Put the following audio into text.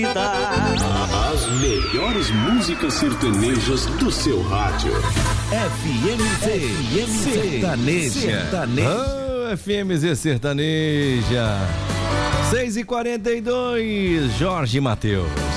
As melhores músicas sertanejas do seu rádio. FMZ Sertaneja. FMZ Sertaneja. 6h42, Jorge Mateus.